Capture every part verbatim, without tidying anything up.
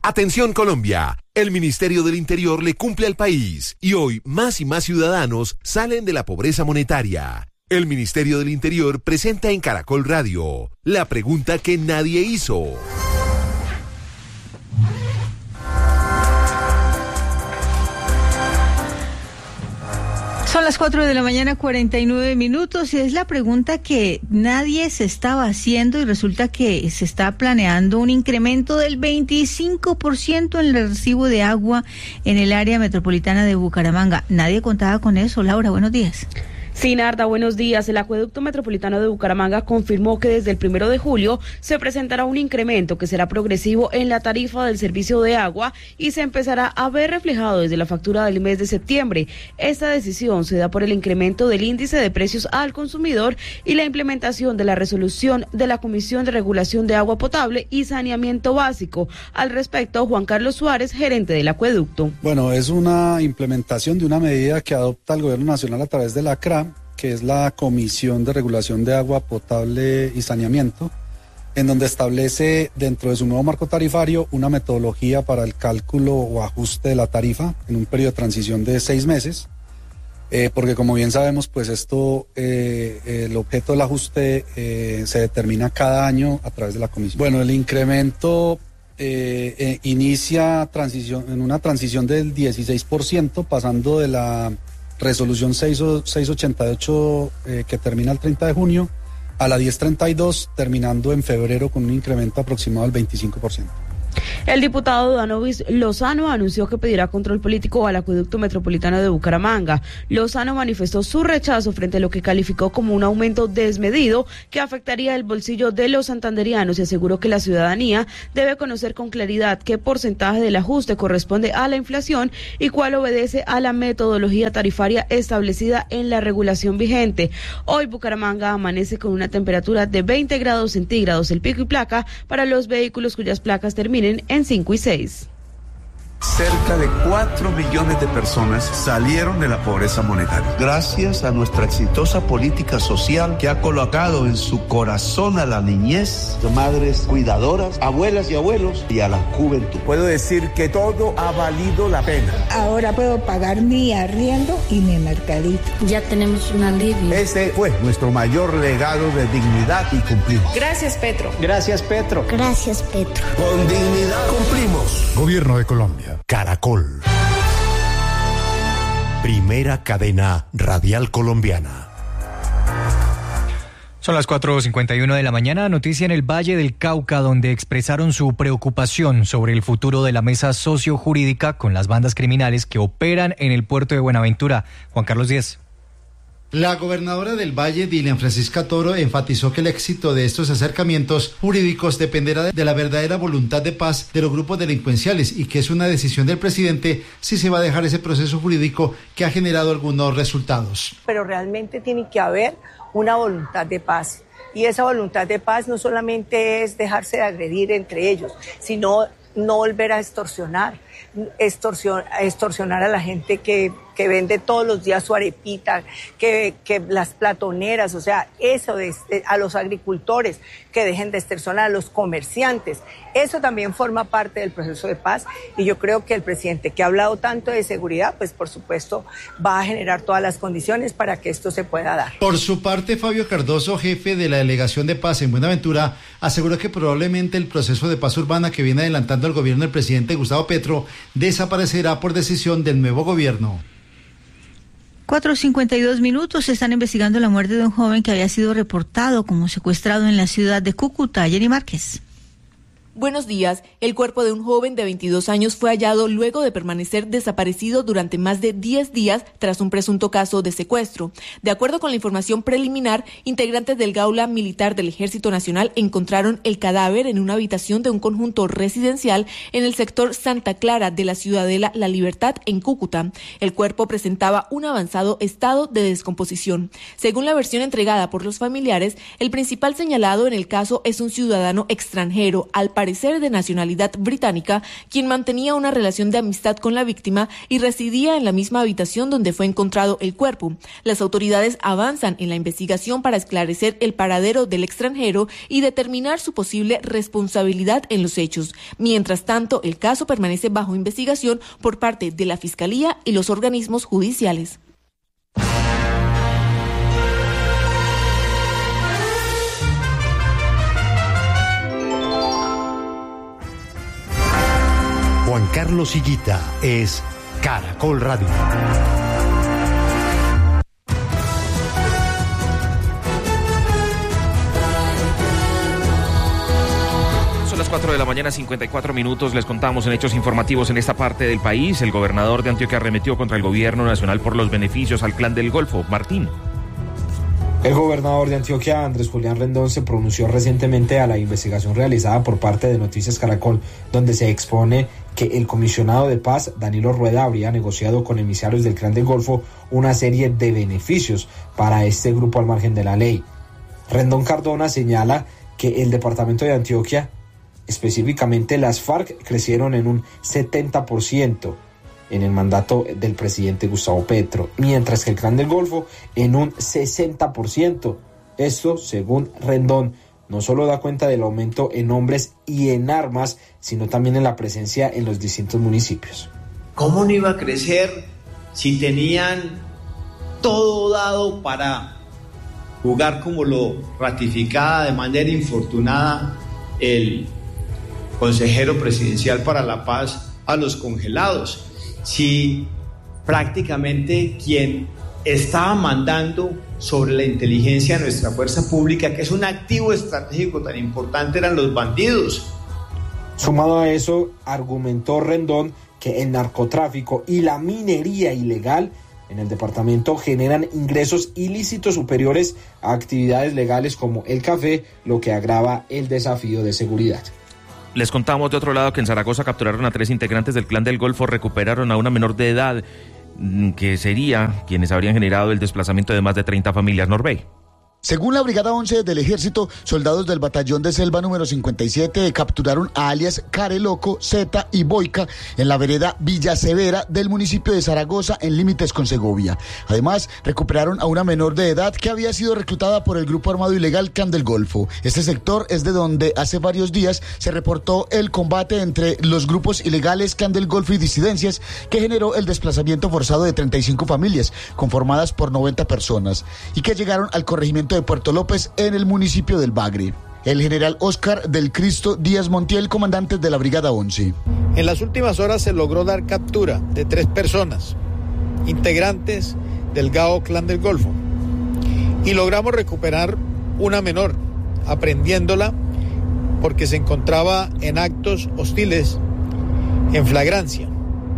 Atención Colombia, el Ministerio del Interior le cumple al país y hoy más y más ciudadanos salen de la pobreza monetaria. El Ministerio del Interior presenta en Caracol Radio la pregunta que nadie hizo. Son las cuatro de la mañana, cuarenta y nueve minutos, y es la pregunta que nadie se estaba haciendo y resulta que se está planeando un incremento del veinticinco por ciento en el recibo de agua en el área metropolitana de Bucaramanga. Nadie contaba con eso. Laura, buenos días. Sí, Narda, buenos días. El Acueducto Metropolitano de Bucaramanga confirmó que desde el primero de julio se presentará un incremento que será progresivo en la tarifa del servicio de agua y se empezará a ver reflejado desde la factura del mes de septiembre. Esta decisión se da por el incremento del índice de precios al consumidor y la implementación de la resolución de la Comisión de Regulación de Agua Potable y Saneamiento Básico. Al respecto, Juan Carlos Suárez, gerente del acueducto. Bueno, es una implementación de una medida que adopta el Gobierno Nacional a través de la C R A, que es la Comisión de Regulación de Agua Potable y Saneamiento, en donde establece dentro de su nuevo marco tarifario una metodología para el cálculo o ajuste de la tarifa en un periodo de transición de seis meses, eh, porque como bien sabemos, pues esto, eh, el objeto del ajuste eh, se determina cada año a través de la Comisión. Bueno, el incremento eh, eh, inicia transición, en una transición del dieciséis por ciento, pasando de la resolución seiscientos ochenta y ocho eh, que termina el treinta de junio a la diez treinta y dos, terminando en febrero con un incremento aproximado del veinticinco por ciento. El diputado Danovis Lozano anunció que pedirá control político al Acueducto Metropolitano de Bucaramanga. Lozano manifestó su rechazo frente a lo que calificó como un aumento desmedido que afectaría el bolsillo de los santanderianos y aseguró que la ciudadanía debe conocer con claridad qué porcentaje del ajuste corresponde a la inflación y cuál obedece a la metodología tarifaria establecida en la regulación vigente. Hoy Bucaramanga amanece con una temperatura de veinte grados centígrados, el pico y placa para los vehículos cuyas placas terminen en cinco y seis. Cerca de cuatro millones de personas salieron de la pobreza monetaria. Gracias a nuestra exitosa política social que ha colocado en su corazón a la niñez, a madres cuidadoras, abuelas y abuelos y a la juventud. Puedo decir que todo ha valido la pena. Ahora puedo pagar mi arriendo y mi mercadito. Ya tenemos un alivio. Ese fue nuestro mayor legado de dignidad y cumplimos. Gracias, Petro. Gracias, Petro. Gracias, Petro. Con dignidad cumplimos. Gobierno de Colombia. Caracol. Primera cadena radial colombiana. Son las cuatro cincuenta y uno de la mañana. Noticia en el Valle del Cauca, donde expresaron su preocupación sobre el futuro de la mesa sociojurídica con las bandas criminales que operan en el puerto de Buenaventura. Juan Carlos Díez. La gobernadora del Valle, Dilian Francisca Toro, enfatizó que el éxito de estos acercamientos jurídicos dependerá de la verdadera voluntad de paz de los grupos delincuenciales y que es una decisión del presidente si se va a dejar ese proceso jurídico que ha generado algunos resultados. Pero realmente tiene que haber una voluntad de paz y esa voluntad de paz no solamente es dejarse de agredir entre ellos, sino no volver a extorsionar, extorsion, extorsionar a la gente que, que vende todos los días su arepita, que, que las platoneras, o sea, eso de, de, a los agricultores que dejen de extorsionar, a los comerciantes, eso también forma parte del proceso de paz y yo creo que el presidente que ha hablado tanto de seguridad, pues por supuesto va a generar todas las condiciones para que esto se pueda dar. Por su parte, Fabio Cardoso, jefe de la Delegación de Paz en Buenaventura, aseguró que probablemente el proceso de paz urbana que viene adelantando el gobierno del presidente Gustavo Petro desaparecerá por decisión del nuevo gobierno. cuatro cincuenta y dos minutos. Están investigando la muerte de un joven que había sido reportado como secuestrado en la ciudad de Cúcuta. Jenny Márquez. Buenos días. El cuerpo de un joven de veintidós años fue hallado luego de permanecer desaparecido durante más de diez días tras un presunto caso de secuestro. De acuerdo con la información preliminar, integrantes del Gaula Militar del Ejército Nacional encontraron el cadáver en una habitación de un conjunto residencial en el sector Santa Clara de la Ciudadela La Libertad en Cúcuta. El cuerpo presentaba un avanzado estado de descomposición. Según la versión entregada por los familiares, el principal señalado en el caso es un ciudadano extranjero, al parecer parecer de nacionalidad británica, quien mantenía una relación de amistad con la víctima y residía en la misma habitación donde fue encontrado el cuerpo. Las autoridades avanzan en la investigación para esclarecer el paradero del extranjero y determinar su posible responsabilidad en los hechos. Mientras tanto, el caso permanece bajo investigación por parte de la Fiscalía y los organismos judiciales. Juan Carlos Higuita es Caracol Radio. Son las cuatro de la mañana, cincuenta y cuatro minutos. Les contamos en hechos informativos en esta parte del país. El gobernador de Antioquia arremetió contra el gobierno nacional por los beneficios al Clan del Golfo. Martín. El gobernador de Antioquia, Andrés Julián Rendón, se pronunció recientemente a la investigación realizada por parte de Noticias Caracol, donde se expone que el comisionado de paz, Danilo Rueda, habría negociado con emisarios del Clan del Golfo una serie de beneficios para este grupo al margen de la ley. Rendón Cardona señala que el departamento de Antioquia, específicamente las FARC, crecieron en un setenta por ciento en el mandato del presidente Gustavo Petro, mientras que el Clan del Golfo en un sesenta por ciento. Esto, según Rendón, no solo da cuenta del aumento en hombres y en armas, sino también en la presencia en los distintos municipios. ¿Cómo no iba a crecer si tenían todo dado para jugar como lo ratificaba de manera infortunada el consejero presidencial para la paz a los congelados? Si prácticamente quien estaba mandando sobre la inteligencia de nuestra fuerza pública, que es un activo estratégico tan importante, eran los bandidos. Sumado a eso, argumentó Rendón que el narcotráfico y la minería ilegal en el departamento generan ingresos ilícitos superiores a actividades legales como el café, lo que agrava el desafío de seguridad. Les contamos de otro lado que en Zaragoza capturaron a tres integrantes del Clan del Golfo, recuperaron a una menor de edad, que sería quienes habrían generado el desplazamiento de más de treinta familias. Norbey. Según la Brigada once del Ejército, soldados del Batallón de Selva número cincuenta y siete capturaron a alias Careloco, Zeta y Boica en la vereda Villa Severa del municipio de Zaragoza, en límites con Segovia. Además, recuperaron a una menor de edad que había sido reclutada por el grupo armado ilegal Clan del Golfo. Este sector es de donde hace varios días se reportó el combate entre los grupos ilegales Clan del Golfo y disidencias, que generó el desplazamiento forzado de treinta y cinco familias, conformadas por noventa personas, y que llegaron al corregimiento de Puerto López en el municipio del Bagre. El general Óscar del Cristo Díaz Montiel, comandante de la Brigada once. En las últimas horas se logró dar captura de tres personas, integrantes del G A O Clan del Golfo, y logramos recuperar una menor, aprehendiéndola porque se encontraba en actos hostiles en flagrancia.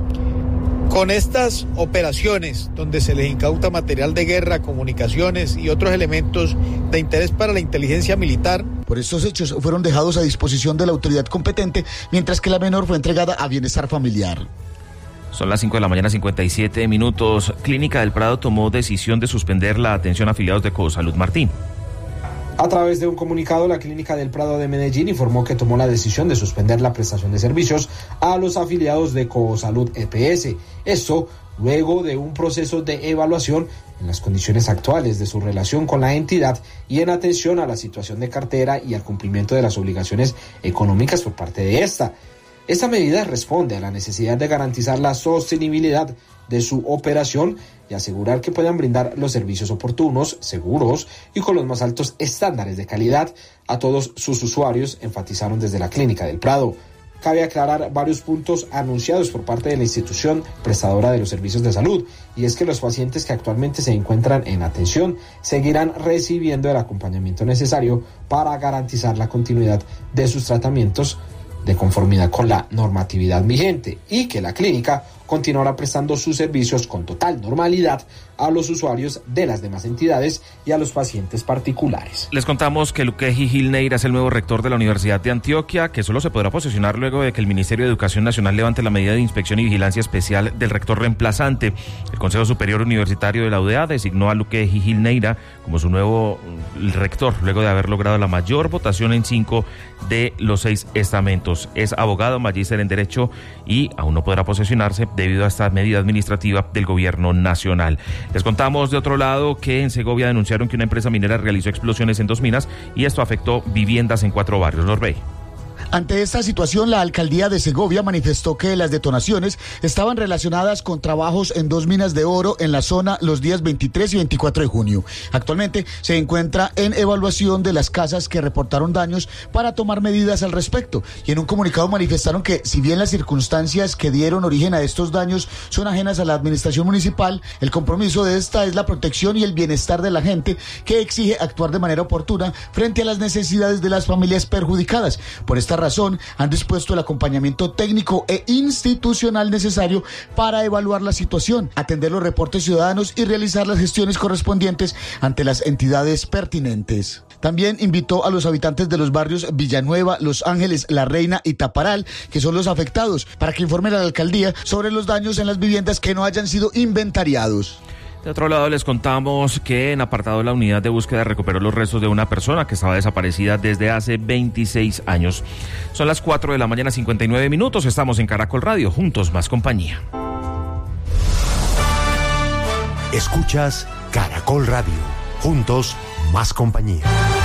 Con estas operaciones, donde se les incauta material de guerra, comunicaciones y otros elementos de interés para la inteligencia militar. Por estos hechos fueron dejados a disposición de la autoridad competente, mientras que la menor fue entregada a bienestar familiar. Son las cinco de la mañana, cincuenta y siete minutos. Clínica del Prado tomó decisión de suspender la atención a afiliados de Cosalud. Martín. A través de un comunicado, la Clínica del Prado de Medellín informó que tomó la decisión de suspender la prestación de servicios a los afiliados de Cosalud E P S. Esto luego de un proceso de evaluación en las condiciones actuales de su relación con la entidad y en atención a la situación de cartera y al cumplimiento de las obligaciones económicas por parte de esta. Esta medida responde a la necesidad de garantizar la sostenibilidad de su operación y asegurar que puedan brindar los servicios oportunos, seguros y con los más altos estándares de calidad a todos sus usuarios, enfatizaron desde la Clínica del Prado. Cabe aclarar varios puntos anunciados por parte de la institución prestadora de los servicios de salud, y es que los pacientes que actualmente se encuentran en atención seguirán recibiendo el acompañamiento necesario para garantizar la continuidad de sus tratamientos de conformidad con la normatividad vigente, y que la clínica continuará prestando sus servicios con total normalidad a los usuarios de las demás entidades y a los pacientes particulares. Les contamos que Luqueji Gil Neira es el nuevo rector de la Universidad de Antioquia, que solo se podrá posesionar luego de que el Ministerio de Educación Nacional levante la medida de inspección y vigilancia especial del rector reemplazante. El Consejo Superior Universitario de la U D A designó a Luqueji Gil Neira como su nuevo rector, luego de haber logrado la mayor votación en cinco de los seis estamentos. Es abogado, magíster en Derecho y aún no podrá posesionarse debido a esta medida administrativa del gobierno nacional. Les contamos de otro lado que en Segovia denunciaron que una empresa minera realizó explosiones en dos minas y esto afectó viviendas en cuatro barrios. Norbey. Ante esta situación, la alcaldía de Segovia manifestó que las detonaciones estaban relacionadas con trabajos en dos minas de oro en la zona los días veintitrés y veinticuatro de junio. Actualmente se encuentra en evaluación de las casas que reportaron daños para tomar medidas al respecto. Y en un comunicado manifestaron que, si bien las circunstancias que dieron origen a estos daños son ajenas a la administración municipal, el compromiso de esta es la protección y el bienestar de la gente, que exige actuar de manera oportuna frente a las necesidades de las familias perjudicadas. Por esta razón, han dispuesto el acompañamiento técnico e institucional necesario para evaluar la situación, atender los reportes ciudadanos y realizar las gestiones correspondientes ante las entidades pertinentes. También invitó a los habitantes de los barrios Villanueva, Los Ángeles, La Reina y Taparal, que son los afectados, para que informen a la alcaldía sobre los daños en las viviendas que no hayan sido inventariados. De otro lado, les contamos que en apartado la unidad de búsqueda recuperó los restos de una persona que estaba desaparecida desde hace veintiséis años. Son las cuatro de la mañana, cincuenta y nueve minutos. Estamos en Caracol Radio, juntos más compañía. Escuchas Caracol Radio, juntos más compañía.